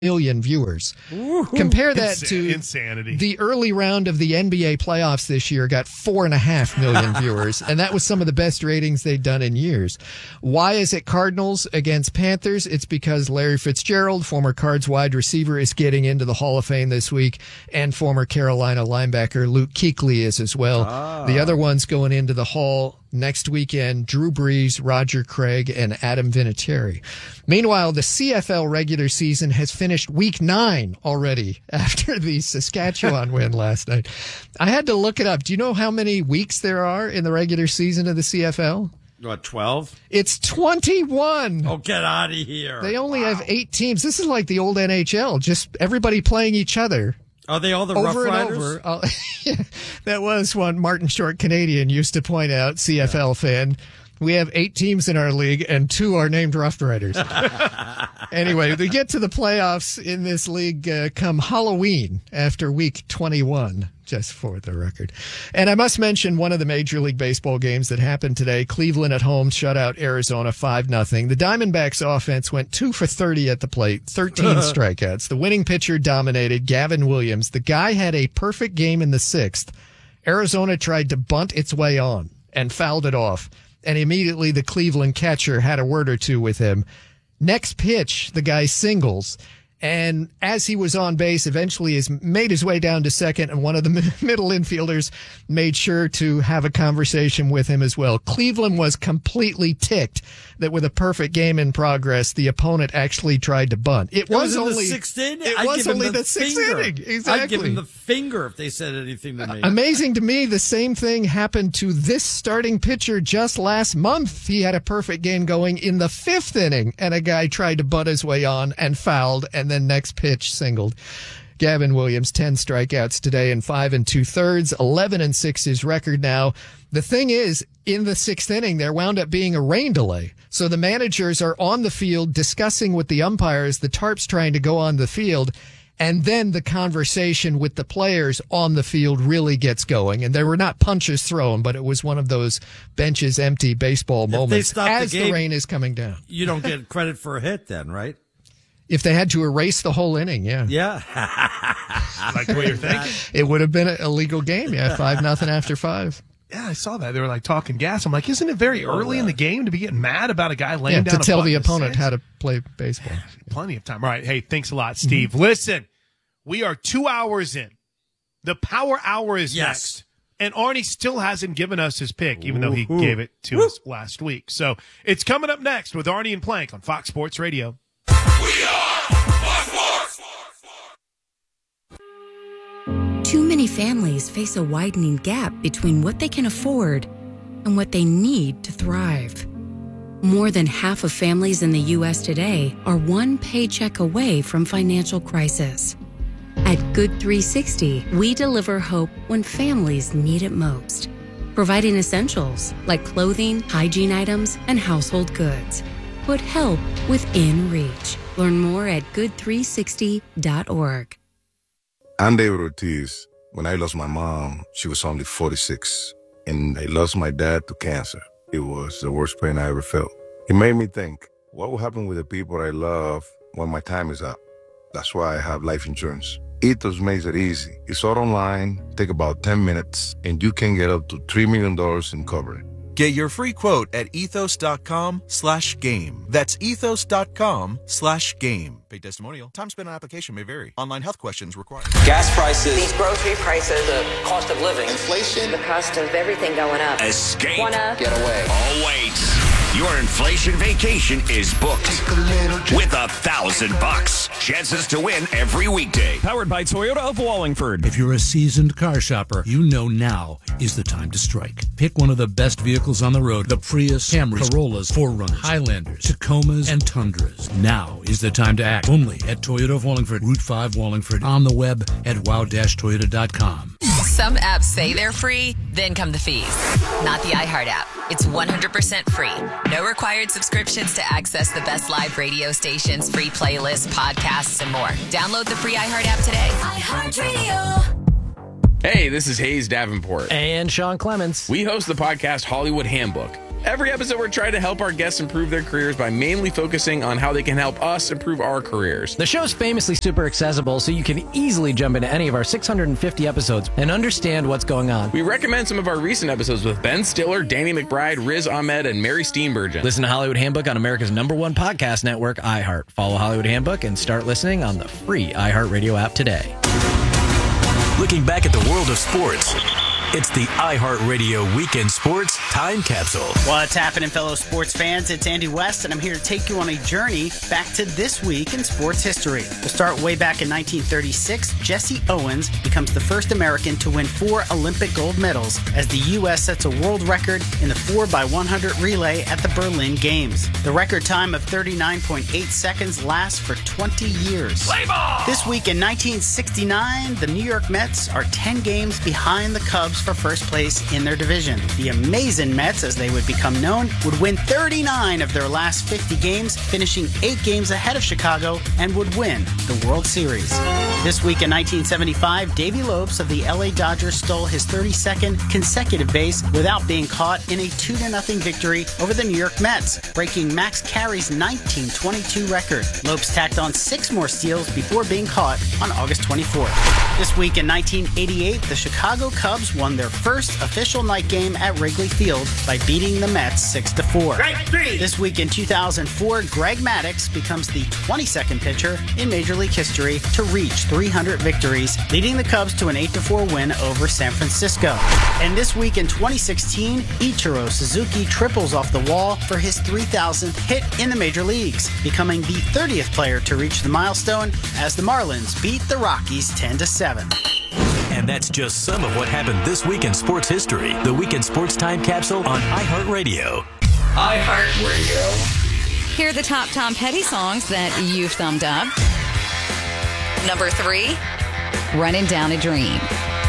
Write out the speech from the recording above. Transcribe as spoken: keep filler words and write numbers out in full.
million viewers. Ooh, Compare that Insan- to insanity. The early round of the N B A playoffs this year got four and a half million viewers, and that was some of the best ratings they'd done in years. Why is it Cardinals against Panthers? It's because Larry Fitzgerald, former Cards wide receiver, is getting into the Hall of Fame this week, and former Carolina linebacker Luke Kuechly is as well. Ah. The other ones going into the Hall next weekend, Drew Brees, Roger Craig, and Adam Vinatieri. Meanwhile, the C F L regular season has finished week nine already after the Saskatchewan win last night. I had to look it up. Do you know how many weeks there are in the regular season of the C F L? What, twelve? It's twenty-one. Oh, get out of here. They only wow. have eight teams. This is like the old N H L, just everybody playing each other. Are they all the over Rough and Riders? Over. Uh, yeah, that was one Martin Short Canadian used to point out, C F L yeah. fan. We have eight teams in our league, and two are named Rough Riders. Anyway, they get to the playoffs in this league uh, come Halloween after week twenty-one, just for the record. And I must mention one of the Major League Baseball games that happened today. Cleveland at home shut out Arizona five nothing. The Diamondbacks offense went two for thirty at the plate, thirteen strikeouts. The winning pitcher dominated, Gavin Williams. The guy had a perfect game in the sixth. Arizona tried to bunt its way on and fouled it off. And immediately the Cleveland catcher had a word or two with him. Next pitch, the guy singles. And as he was on base, eventually has made his way down to second, and one of the middle infielders made sure to have a conversation with him as well. Cleveland was completely ticked that with a perfect game in progress, the opponent actually tried to bunt. It, it was, was only the sixth inning. It I'd was give him only the, the sixth finger. inning. Exactly. I'd give him the finger if they said anything to me. Amazing to me, the same thing happened to this starting pitcher just last month. He had a perfect game going in the fifth inning, and a guy tried to bunt his way on and fouled, and then next pitch singled. Gavin Williams, ten strikeouts today and five and two thirds, eleven and six his record now. The thing is, in the sixth inning, there wound up being a rain delay. So the managers are on the field discussing with the umpires, the tarp's trying to go on the field, and then the conversation with the players on the field really gets going. And there were not punches thrown, but it was one of those benches empty baseball if moments they as the, the game, rain is coming down. You don't get credit for a hit then, right? If they had to erase the whole inning, yeah. Yeah. Like what you're thinking? It would have been an illegal game, yeah, five nothing after five. Yeah, I saw that. They were like talking gas. I'm like, isn't it very early in the game to be getting mad about a guy laying yeah, down to a tell the button opponent how to play baseball? Plenty of time. All right. Hey, thanks a lot, Steve. Mm-hmm. Listen, we are two hours in. The Power Hour is yes. next. And Arnie still hasn't given us his pick, even though he Ooh. gave it to Ooh. us last week. So it's coming up next with Arnie and Plank on Fox Sports Radio. We are Fox Sports. Too many families face a widening gap between what they can afford and what they need to thrive. More than half of families in the U S today are one paycheck away from financial crisis. At Good three sixty, we deliver hope when families need it most, providing essentials like clothing, hygiene items, and household goods. Put help within reach. Learn more at good three sixty dot org. I'm David Ortiz. When I lost my mom, she was only forty-six, and I lost my dad to cancer. It was the worst pain I ever felt. It made me think, what will happen with the people I love when my time is up? That's why I have life insurance. Ethos makes it easy. It's all online, take about ten minutes, and you can get up to three million dollars in coverage. Get your free quote at ethos.com slash game. That's ethos.com slash game. Paid testimonial. Time spent on application may vary. Online health questions required. Gas prices. These grocery prices. The cost of living. Inflation. The cost of everything going up. Escape. Wanna get away. Oh, wait. Your inflation vacation is booked with a thousand bucks. Chances to win every weekday. Powered by Toyota of Wallingford. If you're a seasoned car shopper, you know now is the time to strike. Pick one of the best vehicles on the road. The Prius, Camrys, Corollas, four runners, Highlanders, Tacomas, and Tundras. Now is the time to act. Only at Toyota of Wallingford, Route five Wallingford. On the web at wow dash toyota dot com. Some apps say they're free, then come the fees. Not the iHeart app. It's one hundred percent free. No required subscriptions to access the best live radio stations, free playlists, podcasts, and more. Download the free iHeart app today. iHeartRadio. Hey, this is Hayes Davenport. And Sean Clements. We host the podcast Hollywood Handbook. Every episode, we're trying to help our guests improve their careers by mainly focusing on how they can help us improve our careers. The show's famously super accessible, so you can easily jump into any of our six hundred fifty episodes and understand what's going on. We recommend some of our recent episodes with Ben Stiller, Danny McBride, Riz Ahmed, and Mary Steenburgen. Listen to Hollywood Handbook on America's number one podcast network, iHeart. Follow Hollywood Handbook and start listening on the free iHeartRadio app today. Looking back at the world of sports, it's the iHeartRadio Weekend Sports Time Capsule. What's happening, fellow sports fans? It's Andy West, and I'm here to take you on a journey back to this week in sports history. We'll start way back in nineteen thirty-six. Jesse Owens becomes the first American to win four Olympic gold medals as the U S sets a world record in the four by one hundred relay at the Berlin Games. The record time of thirty-nine point eight seconds lasts for twenty years. Play ball! This week in nineteen sixty-nine, the New York Mets are ten games behind the Cubs for first place in their division. The Amazing Mets, as they would become known, would win thirty-nine of their last fifty games, finishing eight games ahead of Chicago, and would win the World Series. This week in nineteen seventy-five, Davey Lopes of the L A Dodgers stole his thirty-second consecutive base without being caught in a two to nothing victory over the New York Mets, breaking Max Carey's nineteen twenty-two record. Lopes tacked on six more steals before being caught on August twenty-fourth. This week in nineteen eighty-eight, the Chicago Cubs won their first official night game at Wrigley Field by beating the Mets six to four. This week in two thousand four, Greg Maddux becomes the twenty-second pitcher in Major League history to reach three hundred victories, leading the Cubs to an eight to four win over San Francisco. And this week in twenty sixteen, Ichiro Suzuki triples off the wall for his three thousandth hit in the major leagues, becoming the thirtieth player to reach the milestone as the Marlins beat the Rockies ten to seven. And that's just some of what happened this week in sports history. The Weekend Sports Time Capsule on iHeartRadio. iHeartRadio. Here are the top Tom Petty songs that you've thumbed up. Number three, Running Down a Dream.